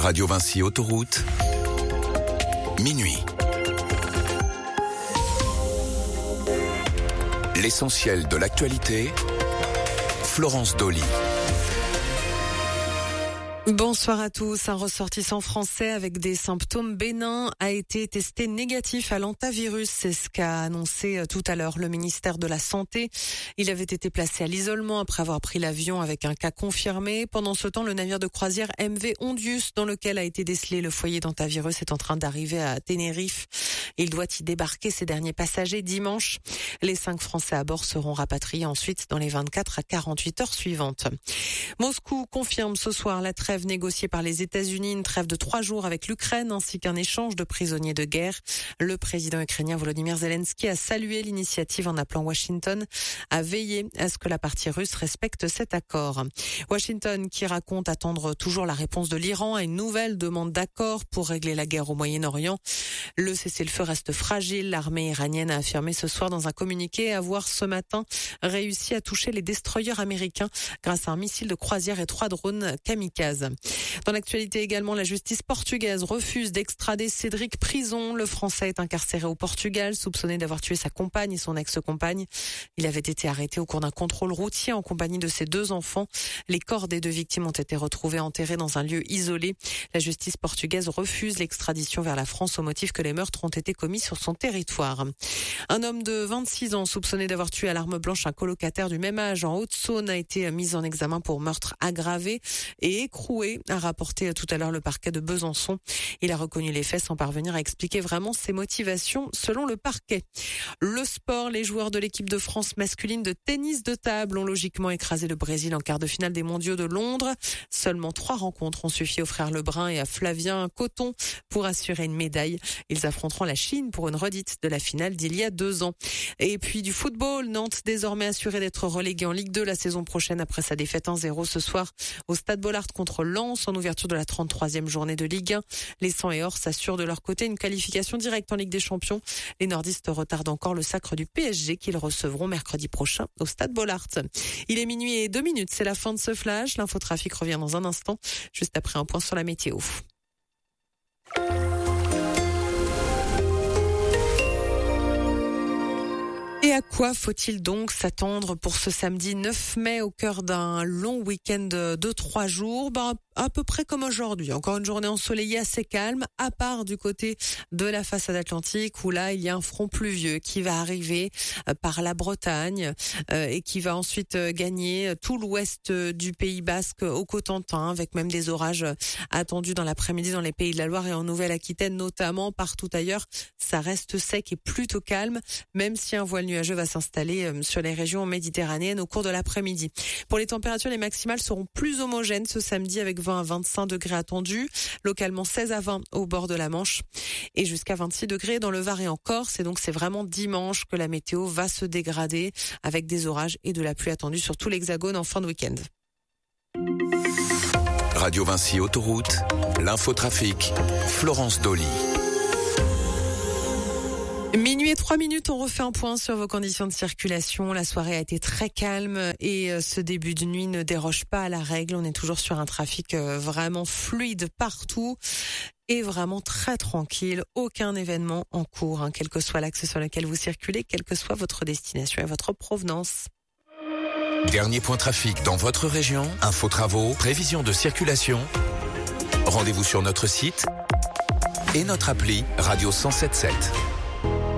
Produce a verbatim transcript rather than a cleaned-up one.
Radio Vinci Autoroute, minuit. L'essentiel de l'actualité, Florence Dolly. Bonsoir à tous. Un ressortissant français avec des symptômes bénins a été testé négatif à l'hantavirus. C'est ce qu'a annoncé tout à l'heure le ministère de la Santé. Il avait été placé à l'isolement après avoir pris l'avion avec un cas confirmé. Pendant ce temps, le navire de croisière M V Ondius, dans lequel a été décelé le foyer d'hantavirus, est en train d'arriver à Tenerife. Il doit y débarquer ses derniers passagers dimanche. Les cinq Français à bord seront rapatriés ensuite dans les vingt-quatre à quarante-huit heures suivantes. Moscou confirme ce soir la trêve négociée par les États-Unis, une trêve de trois jours avec l'Ukraine ainsi qu'un échange de prisonniers de guerre. Le président ukrainien Volodymyr Zelensky a salué l'initiative en appelant Washington à veiller à ce que la partie russe respecte cet accord. Washington qui raconte attendre toujours la réponse de l'Iran à une nouvelle demande d'accord pour régler la guerre au Moyen-Orient. Le cessez-le-feu reste fragile. L'armée iranienne a affirmé ce soir dans un communiqué avoir ce matin réussi à toucher les destroyers américains grâce à un missile de croisière et trois drones kamikazes. Dans l'actualité également, la justice portugaise refuse d'extrader Cédric Prison. Le Français est incarcéré au Portugal, soupçonné d'avoir tué sa compagne et son ex-compagne. Il avait été arrêté au cours d'un contrôle routier en compagnie de ses deux enfants. Les corps des deux victimes ont été retrouvés enterrés dans un lieu isolé. La justice portugaise refuse l'extradition vers la France au motif que les meurtres ont été commis sur son territoire. Un homme de vingt-six ans soupçonné d'avoir tué à l'arme blanche un colocataire du même âge en Haute-Saône a été mis en examen pour meurtre aggravé et écroué, a rapporté tout à l'heure le parquet de Besançon. Il a reconnu les faits sans parvenir à expliquer vraiment ses motivations selon le parquet. Le sport, les joueurs de l'équipe de France masculine de tennis de table ont logiquement écrasé le Brésil en quart de finale des mondiaux de Londres. Seulement trois rencontres ont suffi aux frères Lebrun et à Flavien Coton pour assurer une médaille. Ils affronteront la Chine pour une redite de la finale d'il y a deux ans. Et puis du football, Nantes désormais assuré d'être relégué en Ligue deux la saison prochaine après sa défaite un zéro ce soir au Stade Bollaert contre Lens en ouverture de la trente-troisième journée de Ligue un. Les Sang et Or s'assurent de leur côté une qualification directe en Ligue des Champions. Les nordistes retardent encore le sacre du P S G qu'ils recevront mercredi prochain au Stade Bollaert. Il est minuit et deux minutes, c'est la fin de ce flash. L'infotrafic revient dans un instant, juste après un point sur la météo. Et à quoi faut-il donc s'attendre pour ce samedi neuf mai au cœur d'un long week-end de trois jours? Ben, à peu près comme aujourd'hui. Encore une journée ensoleillée assez calme, à part du côté de la façade atlantique où là, il y a un front pluvieux qui va arriver par la Bretagne euh, et qui va ensuite gagner tout l'ouest du Pays Basque au Cotentin avec même des orages attendus dans l'après-midi dans les Pays de la Loire et en Nouvelle-Aquitaine notamment. Partout ailleurs, ça reste sec et plutôt calme, même si un voile nuageux va s'installer sur les régions méditerranéennes au cours de l'après-midi. Pour les températures, les maximales seront plus homogènes ce samedi avec vingt à vingt-cinq degrés attendus, localement seize à vingt au bord de la Manche et jusqu'à vingt-six degrés dans le Var et en Corse. Et donc c'est vraiment dimanche que la météo va se dégrader avec des orages et de la pluie attendue sur tout l'Hexagone en fin de week-end. Radio Vinci Autoroute, l'infotrafic, Florence Dolly. Minuit et trois minutes, on refait un point sur vos conditions de circulation. La soirée a été très calme et ce début de nuit ne déroge pas à la règle. On est toujours sur un trafic vraiment fluide partout et vraiment très tranquille. Aucun événement en cours, hein, quel que soit l'axe sur lequel vous circulez, quelle que soit votre destination et votre provenance. Dernier point trafic dans votre région, info travaux, prévision de circulation. Rendez-vous sur notre site et notre appli Radio cent sept sept.